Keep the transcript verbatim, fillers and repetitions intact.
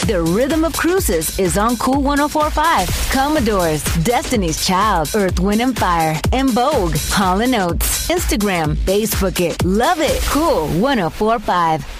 The Rhythm of Cruises is on Cool ten forty-five. Commodores, Destiny's Child, Earth, Wind and Fire, and Vogue, Hall and Oates. Instagram, Facebook it, love it. Cool ten forty-five.